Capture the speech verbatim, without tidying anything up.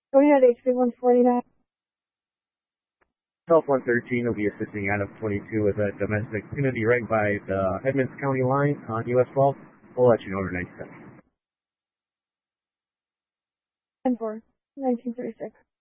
Go ahead, H P one forty-nine. Health one thirteen will be assisting out of twenty-two with a domestic opportunity right by the Edmonds County line on U S twelve. We'll let you know over ninety seconds. ten four, nineteen thirty-six.